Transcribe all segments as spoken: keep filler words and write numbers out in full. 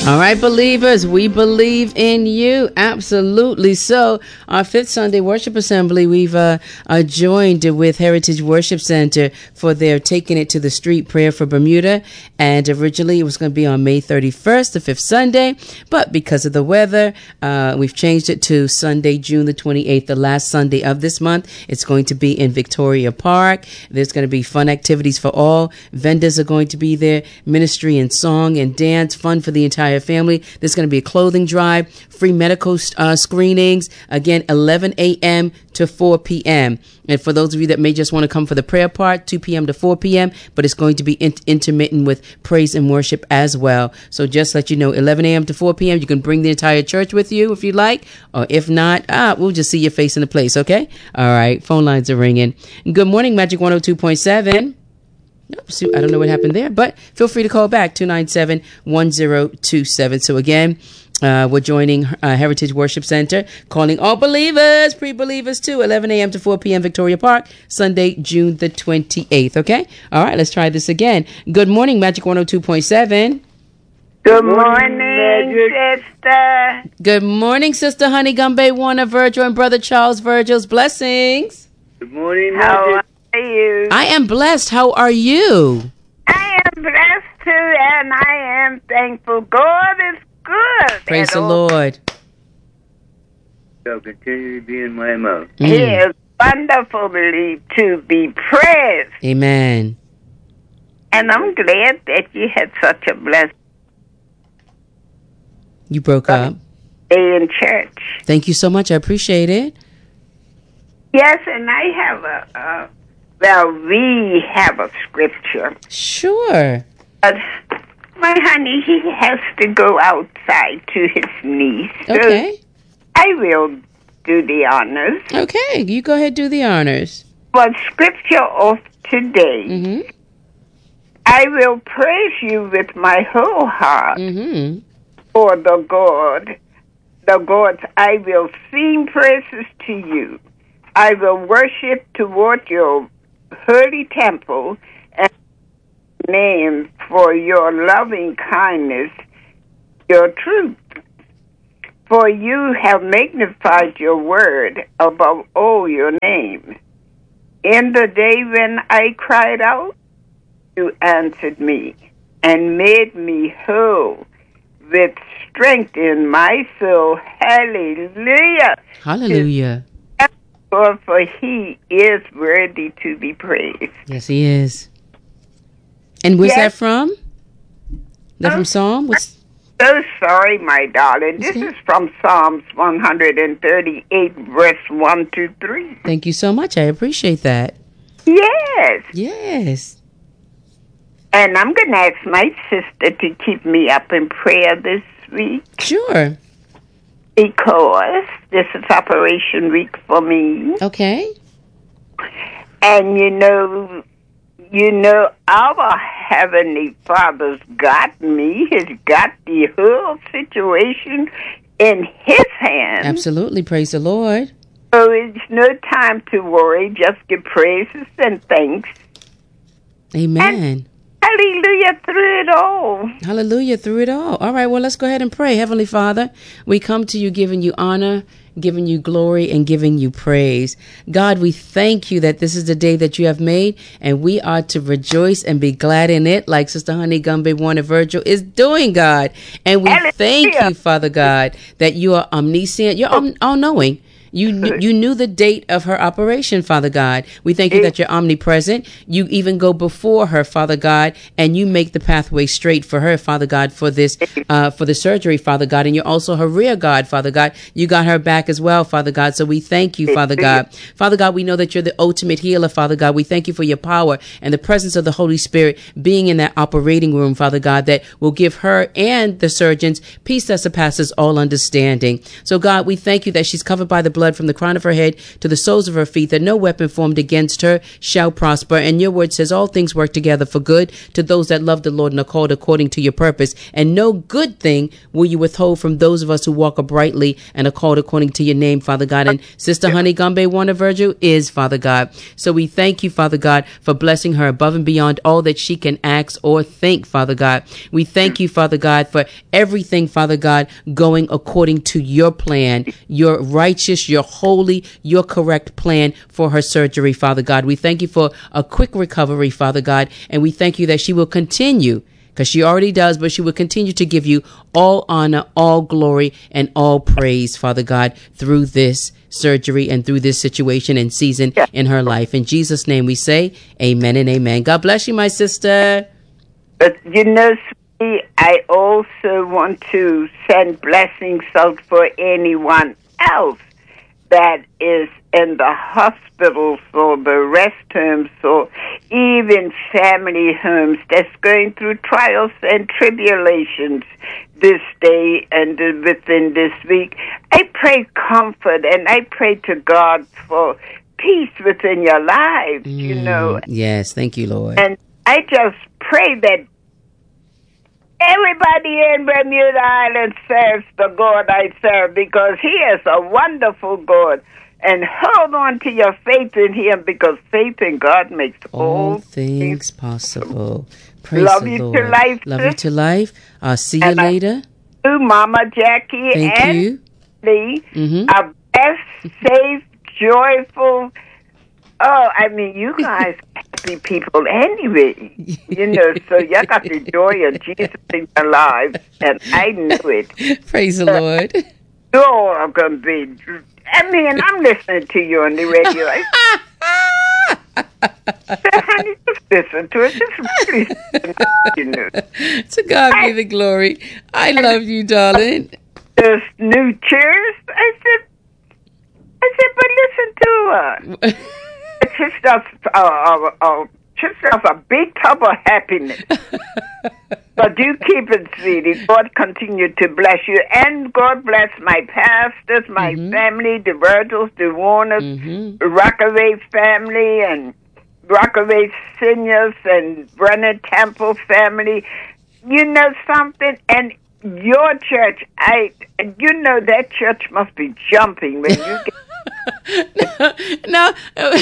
All right, believers, we believe in you. Absolutely. So our fifth Sunday worship assembly, we've uh, uh, joined with Heritage Worship Center for their Taking It to the Street prayer for Bermuda. And originally it was going to be on May thirty-first, the fifth Sunday. But because of the weather, uh, we've changed it to Sunday, June the twenty-eighth, the last Sunday of this month. It's going to be in Victoria Park. There's going to be fun activities for all. Vendors are going to be there. Ministry and song and dance, fun for the entire family. There's going to be a clothing drive, free medical uh, screenings. Again, eleven a.m. to four p.m. And for those of you that may just want to come for the prayer part, two p.m. to four p.m., but it's going to be in- intermittent with praise and worship as well. So just let you know, eleven a.m. to four p.m., you can bring the entire church with you if you like, or if not, ah, we'll just see your face in the place, okay? All right, phone lines are ringing. Good morning, Magic one oh two point seven. Oops, I don't know what happened there, but feel free to call back, two nine seven, one zero two seven. So again, uh, we're joining uh, Heritage Worship Center, calling all believers, pre-believers too, eleven a.m. to four p.m. Victoria Park, Sunday, June the twenty-eighth, okay? All right, let's try this again. Good morning, Magic one oh two point seven. Good morning, sister. Good morning, Sister Honey Gumbe Warner Virgil and Brother Charles Virgil's blessings. Good morning, How Magic. are you? I am blessed. How are you? I am blessed too, and I am thankful. God is good. Praise at the all. Lord. Shall continue to be in my mouth. He is wonderfully to be praised. Amen. And I'm glad that you had such a blessed You broke up. day in church. Thank you so much. I appreciate it. Yes, and I have a, a well, we have a scripture. Sure. But my honey, he has to go outside to his niece. So Okay. I will do the honors. Okay. You go ahead, do the honors. For scripture of today, Mm-hmm. I will praise you with my whole heart Mm-hmm. for the God. The gods, I will sing praises to you. I will worship toward your holy temple and name for your loving kindness, your truth. For you have magnified your word above all your name. In the day when I cried out, you answered me and made me whole with strength in my soul. Hallelujah. Hallelujah. For, for he is worthy to be praised. Yes, he is. And where's Yes. that from? That from Psalm? What's... So sorry, my darling. This Okay. is from Psalms one thirty-eight, verse one to three. Thank you so much. I appreciate that. Yes. Yes. And I'm going to ask my sister to keep me up in prayer this week Sure. because this is Operation Week for me. Okay. And you know, you know, our Heavenly Father's got me. He's got the whole situation in His hands. Absolutely. Praise the Lord. So it's no time to worry. Just give praises and thanks. Amen. Hallelujah through it all. Hallelujah through it all. All right, well, let's go ahead and pray. Heavenly Father, we come to you giving you honor, giving you glory, and giving you praise. God, we thank you that this is the day that you have made, and we are to rejoice and be glad in it, like Sister Honey Gumbe Warner Virgil is doing, God. And we Hallelujah. thank you, Father God, that you are omniscient, you're all- all-knowing. You kn- you knew the date of her operation, Father God. We thank you that you're omnipresent. You even go before her, Father God, and you make the pathway straight for her, Father God, for this uh, for the surgery, Father God. And you're also her rear guard, Father God. You got her back as well, Father God. So we thank you, Father God. Father God, we know that you're the ultimate healer, Father God. We thank you for your power and the presence of the Holy Spirit being in that operating room, Father God, that will give her and the surgeons peace that surpasses all understanding. So God, we thank you that she's covered by the blood blood from the crown of her head to the soles of her feet, that no weapon formed against her shall prosper. And your word says all things work together for good to those that love the Lord and are called according to your purpose. And no good thing will you withhold from those of us who walk uprightly and are called according to your name, Father God. And Sister Honey Gumbe Warner Virgil is, Father God. So we thank you, Father God, for blessing her above and beyond all that she can ask or think, Father God. We thank you, Father God, for everything, Father God, going according to your plan, your righteous, your holy, your correct plan for her surgery, Father God. We thank you for a quick recovery, Father God, and we thank you that she will continue, because she already does, but she will continue to give you all honor, all glory, and all praise, Father God, through this surgery and through this situation and season in her life. In Jesus' name we say amen and amen. God bless you, my sister. But you know, sweetie, I also want to send blessings out for anyone else that is in the hospitals or the rest homes or even family homes that's going through trials and tribulations this day and within this week. I pray comfort and I pray to God for peace within your lives, mm, you know. Yes, thank you, Lord. And I just pray that everybody in Bermuda Island serves the God I serve, because he is a wonderful God. And hold on to your faith in him, because faith in God makes all, all things, things possible. Praise Love the you Lord. to life. Love sis. you to life. I'll see and you later. To Mama Jackie Thank and you. Lee, Mm-hmm. a blessed, safe, joyful. Oh, I mean, you guys happy people anyway, you know, so you got the joy of Jesus in your lives, and I knew it. Praise the uh, Lord. You're all going to be, I mean, I'm listening to you on the radio. I said, honey, just listen to it. Just really listen, you know. To God be the glory. I love you, darling. There's new chairs. I said, I said, but listen to her. It's just, uh, uh, uh, just a big tub of happiness. But you keep it, sweetie. God continue to bless you. And God bless my pastors, my mm-hmm. family, the Virgils, the Warners, mm-hmm. Rockaway family, and Rockaway seniors, and Brennan Temple family. You know something? And your church, I, you know that church must be jumping when you get... no. no.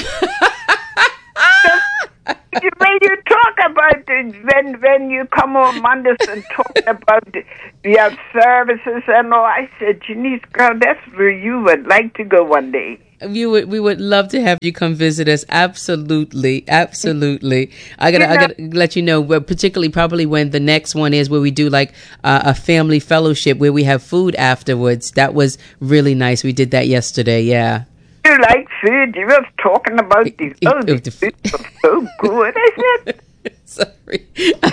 So, when you talk about it, when when you come on Mondays and talk about the, your services and all, I said, Janice, girl, that's where you would like to go one day. We would we would love to have you come visit us. Absolutely, absolutely. I gotta you know, I gotta let you know, particularly probably when the next one is, where we do like uh, a family fellowship where we have food afterwards. That was really nice. We did that yesterday. Yeah. You like food? You was talking about these. Oh, the food was so good. I said, sorry.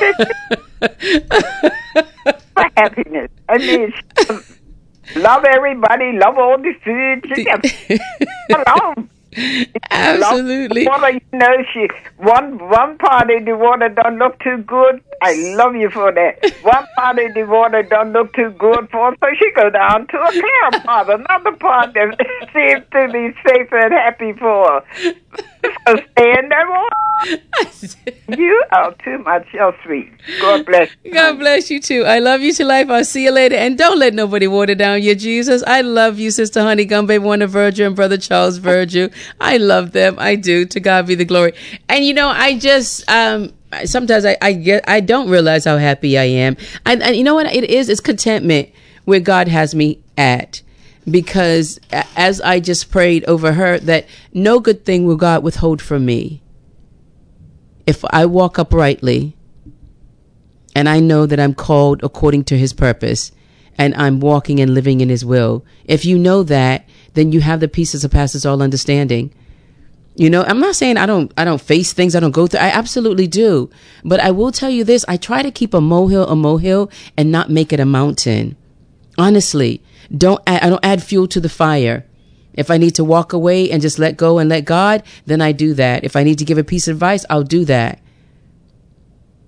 For happiness. I mean, love everybody, love all the food. She got along. Absolutely. Water, you know, she one one part of the water don't look too good. I love you for that. One part of the water don't look too good for her, so she go down to a clear part, another part that seems to be safe and happy for her. So stay in that water. You are too much. You're sweet. God bless you. God bless you too. I love you to life. I'll see you later. And don't let nobody water down your Jesus. I love you, Sister Honey Gumbe Warner Virgil and Brother Charles Virgil. I love them. I do. To God be the glory. And you know, I just um sometimes I I get I don't realize how happy I am. And, and you know what it is? It's contentment where God has me at. Because as I just prayed over her, that no good thing will God withhold from me if I walk uprightly and I know that I'm called according to his purpose and I'm walking and living in his will. If you know that, then you have the peace that surpasses all understanding. You know, I'm not saying I don't I don't face things, I don't go through. I absolutely do. But I will tell you this, I try to keep a molehill a molehill and not make it a mountain. Honestly, don't add, I don't add fuel to the fire. If I need to walk away and just let go and let God, then I do that. If I need to give a piece of advice, I'll do that.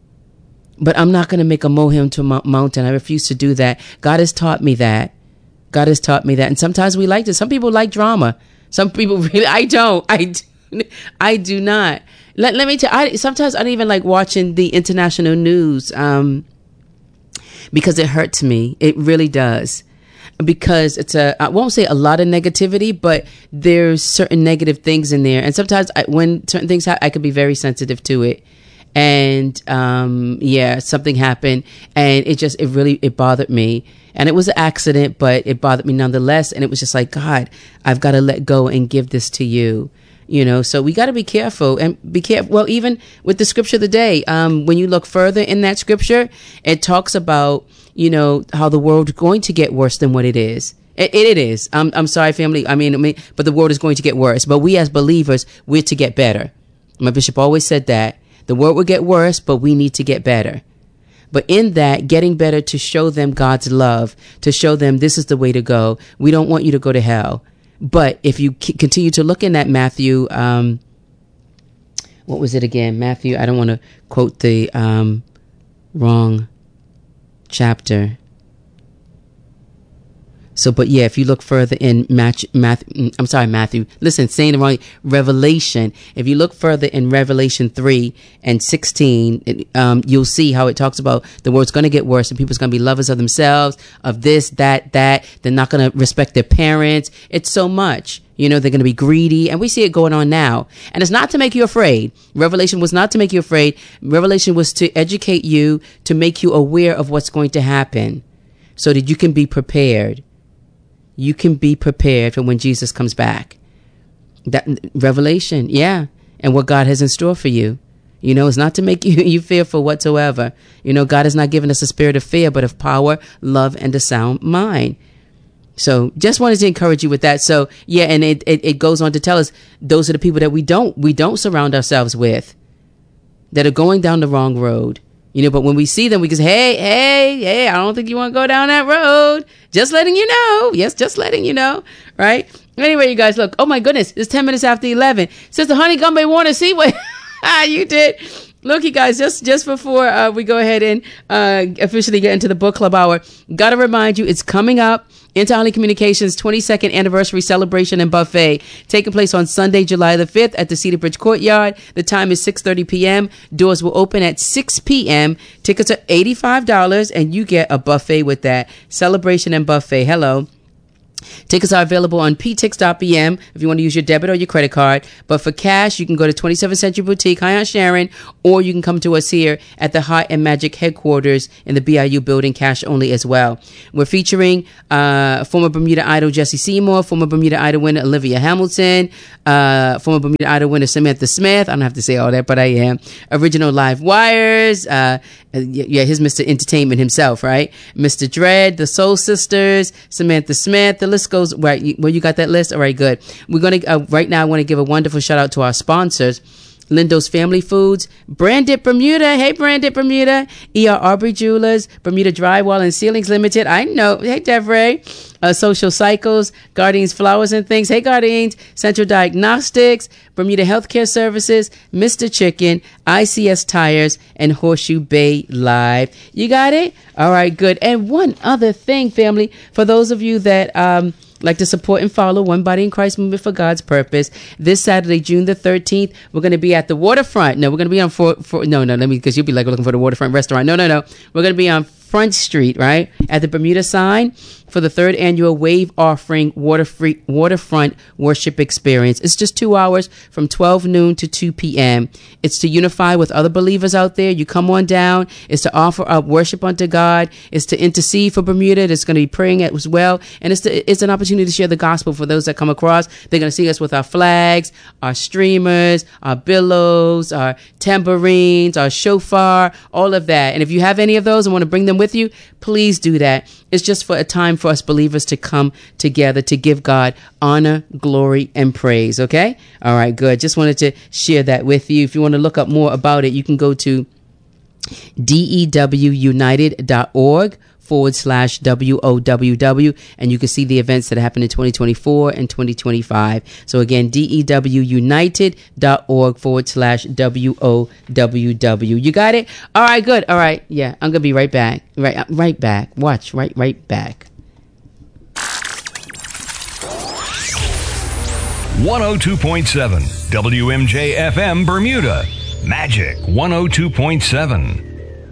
But I'm not going to make a molehill into a mountain. I refuse to do that. God has taught me that. God has taught me that. And sometimes we like this. Some people like drama. Some people really, I don't. I do, I do not. Let, let me tell you, I, sometimes I don't even like watching the international news um, because it hurts me. It really does. Because it's a, I won't say a lot of negativity, but there's certain negative things in there. And sometimes I, when certain things happen, I can be very sensitive to it. And, um, yeah, something happened and it just, it really, it bothered me. And it was an accident, but it bothered me nonetheless. And it was just like, God, I've got to let go and give this to you. You know, so we got to be careful and be careful. Well, even with the scripture of the day, um, when you look further in that scripture, it talks about, you know, how the world is going to get worse than what it is. It, it is. I'm, I'm sorry, family. I mean, I mean, but the world is going to get worse. But we as believers, we're to get better. My bishop always said that. The world will get worse, but we need to get better. But in that, getting better to show them God's love, to show them this is the way to go. We don't want you to go to hell. But if you c- continue to look in that Matthew, um, what was it again? Matthew, I don't want to quote the um, wrong chapter. So, but yeah, if you look further in Matthew, Matthew, I'm sorry, Matthew, listen, saying the wrong, Revelation. If you look further in Revelation three and sixteen, it, um, you'll see how it talks about the world's going to get worse and people's going to be lovers of themselves, of this, that, that. They're not going to respect their parents. It's so much. You know, they're going to be greedy. And we see it going on now. And it's not to make you afraid. Revelation was not to make you afraid. Revelation was to educate you, to make you aware of what's going to happen so that you can be prepared. You can be prepared for when Jesus comes back. That Revelation, yeah. And what God has in store for you. You know, it's not to make you, you fearful whatsoever. You know, God has not given us a spirit of fear, but of power, love, and a sound mind. So just wanted to encourage you with that. So, yeah, and it, it, it goes on to tell us those are the people that we don't, we don't surround ourselves with, that are going down the wrong road. You know, but when we see them, we can say, hey, hey, hey, I don't think you want to go down that road. Just letting you know. Yes, just letting you know. Right? Anyway, you guys, look. Oh, my goodness. It's ten minutes after eleven. Sister Honey Gumby Warner, see what you did. Look, you guys, just, just before uh, we go ahead and uh, officially get into the book club hour, got to remind you, it's coming up. Interholly Communications twenty-second anniversary celebration and buffet taking place on Sunday, July the fifth at the Cedar Bridge Courtyard. The time is six thirty p.m. Doors will open at six p.m. Tickets are eighty-five dollars and you get a buffet with that. Celebration and buffet. Hello. Tickets are available on p tix dot b m if you want to use your debit or your credit card. But for cash, you can go to twenty-seventh Century Boutique, hi Aunt Sharon, or you can come to us here at the Heart and Magic headquarters in the B I U building, cash only as well. We're featuring uh, former Bermuda Idol Jesse Seymour, former Bermuda Idol winner Olivia Hamilton, uh, former Bermuda Idol winner Samantha Smith. I don't have to say all that, but I am. Original Live Wires, uh, yeah, here's Mister Entertainment himself, right? Mister Dread, the Soul Sisters, Samantha Smith, the list goes, right, well, you got that list? All right, good. We're going to, uh, right now, I want to give a wonderful shout out to our sponsors. Lindo's Family Foods, Branded Bermuda, hey Branded Bermuda, E R Aubrey Jewelers, Bermuda Drywall and Ceilings Limited, I know, hey Devray, uh, Social Cycles, Guardians Flowers and Things, hey Guardians, Central Diagnostics, Bermuda Healthcare Services, Mister Chicken, I C S Tires, and Horseshoe Bay Live. You got it? All right, good. And one other thing, family, for those of you that um like to support and follow One Body in Christ Movement for God's Purpose, this Saturday, June the thirteenth, we're going to be at the waterfront. No, we're going to be on, for, for, no, no, let me, because you'll be like looking for the waterfront restaurant. No, no, no. We're going to be on Front Street, right? At the Bermuda sign for the third annual Wave Offering Water Free, Waterfront Worship Experience. It's just two hours from twelve noon to two p.m. It's to unify with other believers out there. You come on down. It's to offer up worship unto God. It's to intercede for Bermuda. That's going to be praying as well. And it's to, it's an opportunity to share the gospel for those that come across. They're going to see us with our flags, our streamers, our billows, our tambourines, our shofar, all of that. And if you have any of those and want to bring them with you, please do that. It's just for a time for us believers to come together to give God honor, glory, and praise. Okay? All right, good. Just wanted to share that with you. If you want to look up more about it, you can go to dewunited.org forward slash W O W W, and you can see the events that happened in twenty twenty-four and twenty twenty-five. So again, dewunited.org forward slash W O W W. You got it? All right, good. All right. Yeah, I'm going to be right back. Right, right back. Watch, right, right back. one oh two point seven W M J F M Bermuda. Magic one oh two point seven.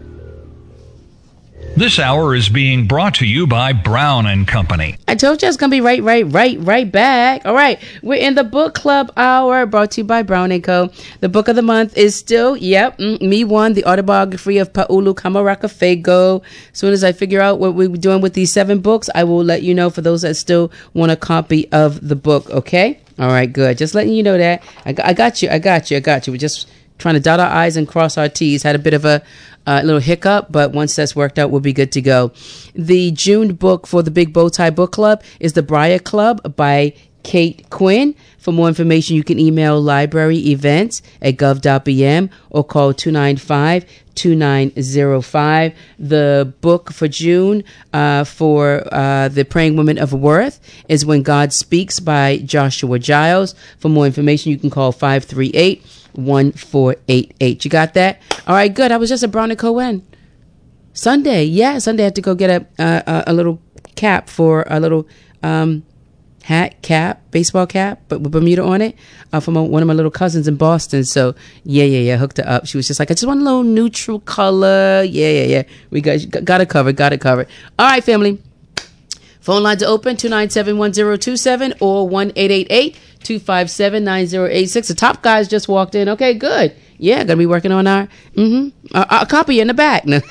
This hour is being brought to you by Brown and Company. I told you I was going to be right, right, right, right back. All right. We're in the book club hour brought to you by Brown and Co. The book of the month is still, yep, mm, Me One, the autobiography of Paulu Kamaraka Fago. As soon as I figure out what we're doing with these seven books, I will let you know for those that still want a copy of the book. Okay. All right. Good. Just letting you know that. I, I got you. I got you. I got you. We're just trying to dot our I's and cross our T's. Had a bit of a uh, little hiccup, but once that's worked out, we'll be good to go. The June book for the Big Bow Tie Book Club is The Briar Club by Kate Quinn. For more information, you can email library events at gov dot b m or call two nine five, two nine zero five. The book for June uh, for uh, the Praying Women of Worth is When God Speaks by Joshua Giles. For more information, you can call five three eight, one four eight eight. You got that? All right, good. I was just at Brown and Cohen Sunday. Yeah, Sunday I had to go get a a, a little cap for a little um, hat, cap, baseball cap, but with Bermuda on it, uh, from a, one of my little cousins in Boston. So yeah, yeah, yeah, hooked her up. She was just like, I just want a little neutral color. Yeah, yeah, yeah. We got got it covered. Got it covered. All right, family. Phone lines are open, two nine seven, one zero two seven or one eight eight eight, two five seven, nine zero eight six. The top guys just walked in. Okay, good. Yeah, gonna be working on our mm-hmm our, our copy in the back. No.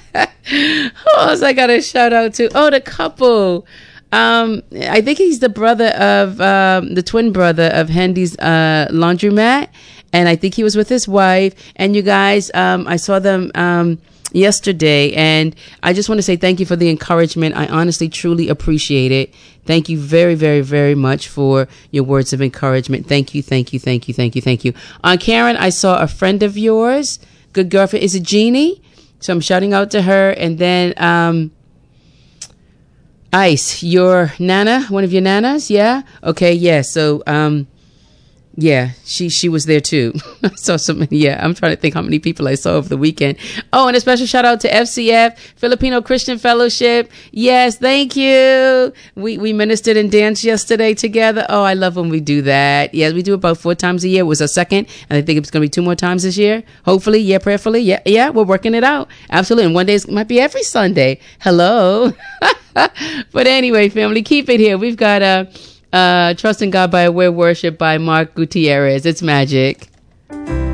Who else I got a shout out to? Oh, the couple. Um, I think he's the brother of um, the twin brother of Hendy's uh, laundromat, and I think he was with his wife. And you guys, um, I saw them um, yesterday, and I just want to say thank you for the encouragement. I honestly, truly appreciate it. Thank you very, very, very much for your words of encouragement. Thank you, thank you, thank you, thank you, thank you. On uh, Karen, I saw a friend of yours, good girlfriend. Is it Jeannie? So I'm shouting out to her, and then. Um, Ice, your nana, one of your nanas, yeah? Okay, yeah, so, um, yeah, she she was there too. I saw so many, yeah, I'm trying to think how many people I saw over the weekend. Oh, and a special shout out to F C F, Filipino Christian Fellowship. Yes, thank you. We we ministered and danced yesterday together. Oh, I love when we do that. Yeah, we do it about four times a year. It was our second, and I think it's going to be two more times this year. Hopefully, yeah, prayerfully. Yeah, yeah, we're working it out. Absolutely. And one day it might be every Sunday. Hello. But anyway, family, keep it here. We've got a... Uh, uh, Trusting God by Aware Worship by Mark Gutierrez. It's magic.